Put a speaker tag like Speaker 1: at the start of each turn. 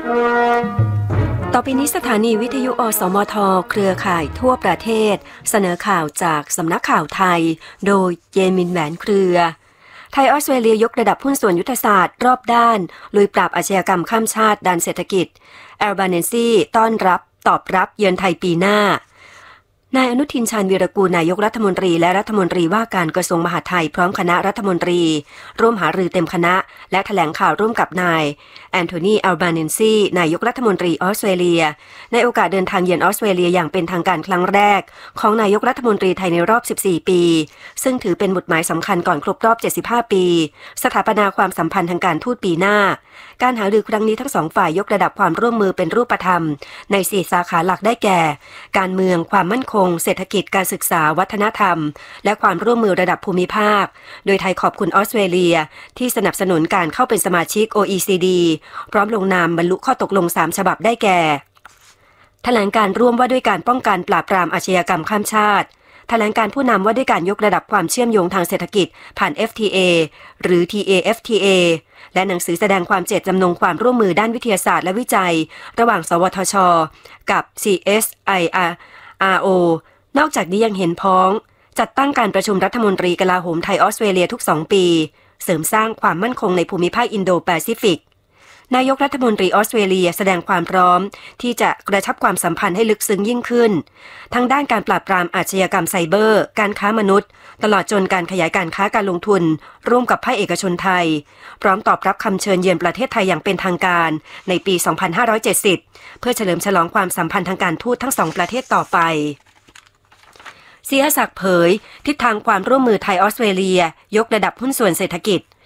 Speaker 1: ต่อไปนี้สถานีวิทยุอสมทเครือข่ายทั่วประเทศเสนอข่าวจากสำนักข่าวไทยโดยเยมินแหวนเครือไทยออสเตรเลียยกระดับหุ้นส่วนยุทธศาสตร์รอบด้านลุยปราบอาชญากรรมข้ามชาติด้านเศรษฐกิจแอลบาเนซีตอบรับเยือนไทยปีหน้านายอนุทินชาญวีรกูลนายกรัฐมนตรีและรัฐมนตรีว่าการกระทรวงมหาดไทยพร้อมคณะรัฐมนตรีร่วมหารือเต็มคณะและแถลงข่าวร่วมกับนายแอนโทนีอัลบาเนซีนายกรัฐมนตรีออสเตรเลียในโอกาสเดินทางเยือนออสเตรเลียอย่างเป็นทางการครั้งแรกของนายกรัฐมนตรีไทยในรอบ14ปีซึ่งถือเป็นหมุดหมายสำคัญก่อนครบรอบ75ปีสถาปนาความสัมพันธ์ทางการทูตปีหน้าการหารือครั้งนี้ทั้งสองฝ่ายยกระดับความร่วมมือเป็นรูปธรรมใน4สาขาหลักได้แก่การเมืองความมั่นคงเศรษฐกิจการศึกษาวัฒนธรรมและความร่วมมือระดับภูมิภาคโดยไทยขอบคุณออสเตรเลียที่สนับสนุนการเข้าเป็นสมาชิก OECD พร้อมลงนามบรรลุข้อตกลง3ฉบับได้แก่แถลงการร่วมว่าด้วยการป้องกันปราบปรามอาชญากรรมข้ามชาติแถลงการผู้นำว่าด้วยการยกระดับความเชื่อมโยงทางเศรษฐกิจผ่าน FTA หรือ TAFTA และหนังสือแสดงความเจตจำนงความร่วมมือด้านวิทยาศาสตร์และวิจัยระหว่างสวทช.กับ CSIRO นอกจากนี้ยังเห็นพ้องจัดตั้งการประชุมรัฐมนตรีกลาโหมไทยออสเตรเลียทุก2ปีเสริมสร้างความมั่นคงในภูมิภาคอินโดแปซิฟิกนายกรัฐมนตรีออสเตรเลียแสดงความพร้อมที่จะกระชับความสัมพันธ์ให้ลึกซึ้งยิ่งขึ้นทั้งด้านการปราบปรามอาชญากรรมไซเบอร์การค้ามนุษย์ตลอดจนการขยายการค้าการลงทุนร่วมกับภาคเอกชนไทยพร้อมตอบรับคำเชิญเยือนประเทศไทยอย่างเป็นทางการในปี 2570 เพื่อเฉลิมฉลองความสัมพันธ์ทางการทูตทั้ง2ประเทศต่อไปเสียศักดิ์เผยทิศทางความร่วมมือไทยออสเตรเลียยกระดับหุ้นส่วนเศรษฐกิจ